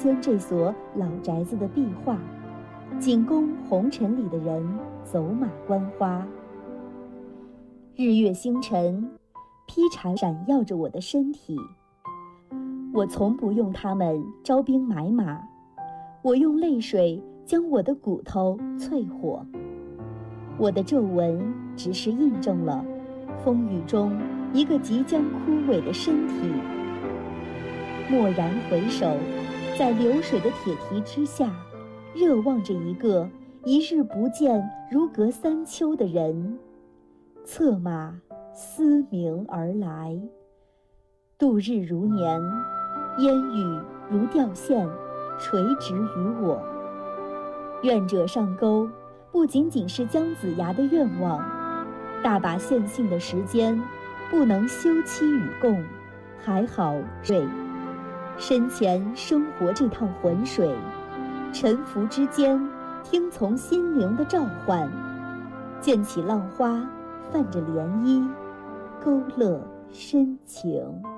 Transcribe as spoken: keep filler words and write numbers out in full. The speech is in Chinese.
间这所老宅子的壁画，仅供红尘里的人走马观花。日月星辰劈柴闪耀着我的身体，我从不用它们招兵买马，我用泪水将我的骨头淬火。我的皱纹只是印证了风雨中一个即将枯萎的身体。蓦然回首，在流水的铁蹄之下，热望着一个一日不见如隔三秋的人，策马嘶鸣而来。度日如年，烟雨如掉线，垂直于我。愿者上钩不仅仅是姜子牙的愿望，大把线性的时间不能休戚与共，还好水身前生活这趟浑水，沉浮之间听从心灵的召唤，溅起浪花泛着涟漪，勾勒深情。